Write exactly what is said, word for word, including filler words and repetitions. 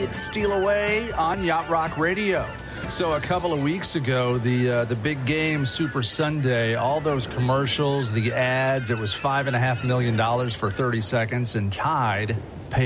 Steal Away on Yacht Rock Radio. So a couple of weeks ago, the uh, the big game, Super Sunday, all those commercials, the ads, it was five and a half million dollars for thirty seconds, and Tide